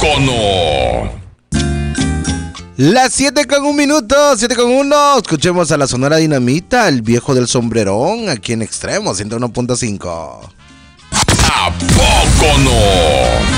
poco no? Las 7:01, 7:01. Escuchemos a la Sonora Dinamita, el viejo del sombrerón, aquí en Extremo 101.5. ¿A poco no?